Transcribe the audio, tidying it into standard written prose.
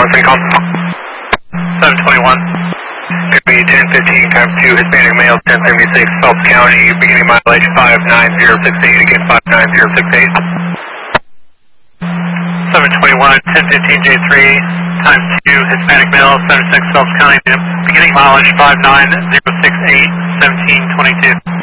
pretty calm. 721. Could be 1015 times 2, Hispanic male, 1076, Phelps County, beginning mileage 59068, again 59068. 721, 1015 J3 times 2, Hispanic male, 76 Phelps County, beginning mileage 59068, 1722.